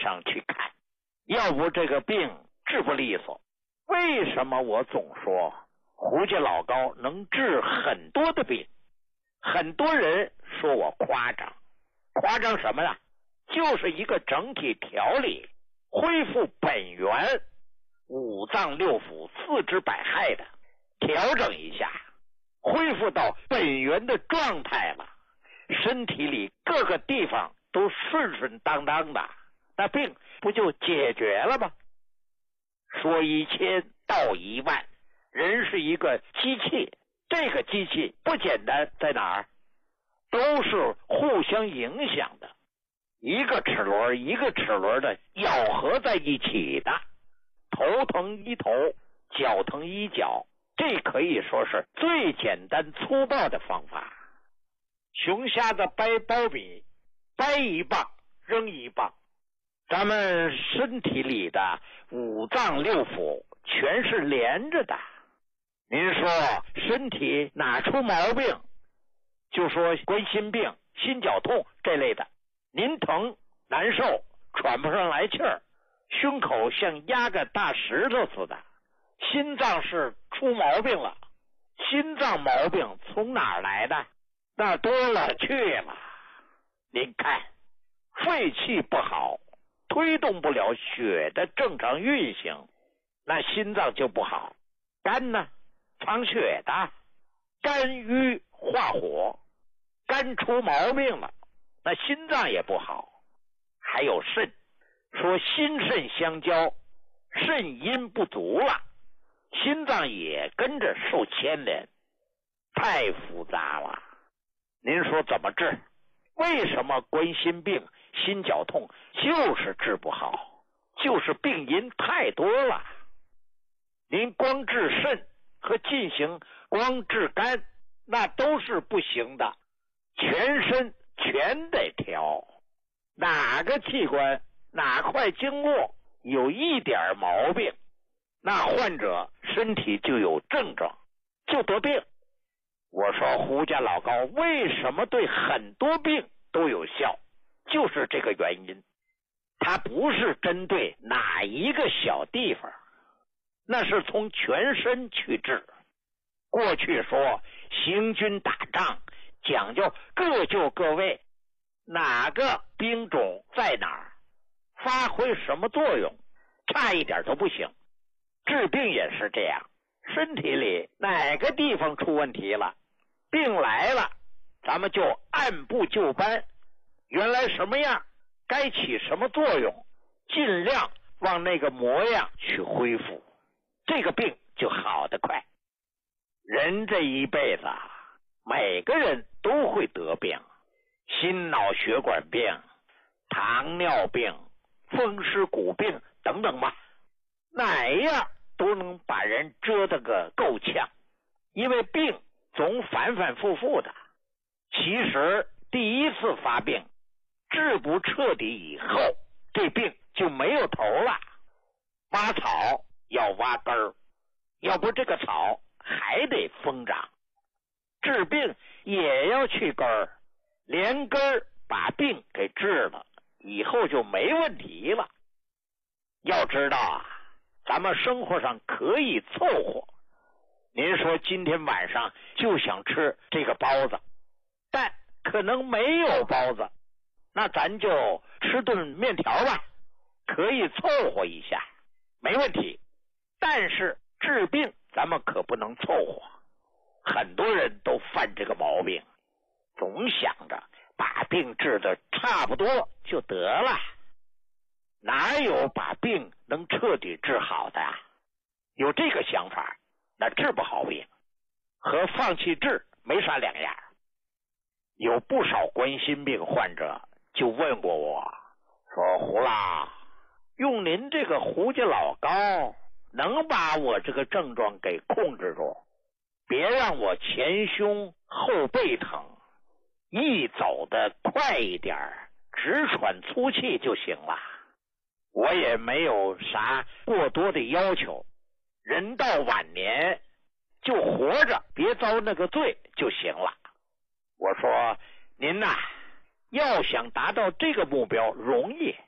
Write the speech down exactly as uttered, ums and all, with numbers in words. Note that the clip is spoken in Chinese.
上去看，要不这个病治不利索。为什么我总说胡家老高能治很多的病？很多人说我夸张，夸张什么呢？就是一个整体调理，恢复本源，五脏六腑四肢百骸的调整一下，恢复到本源的状态了，身体里各个地方都顺顺当当的，那病不就解决了吗？说一千道一万，人是一个机器，这个机器不简单在哪儿？都是互相影响的，一个齿轮一个齿轮的咬合在一起的，头疼医头，脚疼医脚，这可以说是最简单粗暴的方法。熊瞎子掰苞米，掰一棒扔一棒，咱们身体里的五脏六腑全是连着的。您说身体哪出毛病，就说冠心病、心绞痛这类的，您疼难受，喘不上来气儿，胸口像压个大石头似的，心脏是出毛病了。心脏毛病从哪儿来的？那多了去了。您看，肺气不好，推动不了血的正常运行，那心脏就不好。肝呢，藏血的，肝郁化火，肝出毛病了，那心脏也不好。还有肾，说心肾相交，肾阴不足了，心脏也跟着受牵连，太复杂了。您说怎么治？为什么冠心病、心绞痛就是治不好？就是病因太多了。您光治肾和进行光治肝，那都是不行的，全身全得调。哪个器官哪块经络有一点毛病，那患者身体就有症状，就得病。我说胡家老高为什么对很多病都有效，就是这个原因。它不是针对哪一个小地方，那是从全身去治。过去说行军打仗讲究各就各位，哪个兵种在哪儿，发挥什么作用，差一点都不行。治病也是这样，身体里哪个地方出问题了，病来了，咱们就按部就班，原来什么样该起什么作用，尽量往那个模样去恢复，这个病就好得快。人这一辈子每个人都会得病，心脑血管病、糖尿病、风湿骨病等等吧，哪样都能把人折腾个够呛。因为病总反反复复的，其实第一次发病治不彻底以后，这病就没有头了。挖草要挖根儿，要不这个草还得疯长。治病也要去根儿，连根儿把病给治了，以后就没问题了。要知道啊，咱们生活上可以凑合。您说今天晚上就想吃这个包子，但可能没有包子，那咱就吃顿面条吧，可以凑合一下，没问题。但是治病咱们可不能凑合，很多人都犯这个毛病，总想着把病治得差不多就得了，哪有把病能彻底治好的啊？有这个想法，那治不好病，和放弃治没啥两样。有不少冠心病患者就问过我，说胡老，用您这个胡家老高能把我这个症状给控制住，别让我前胸后背疼，一走的快一点，直喘粗气就行了。我也没有啥过多的要求，人到晚年就活着，别遭那个罪就行了。我说您呐、啊，要想达到这个目标容易，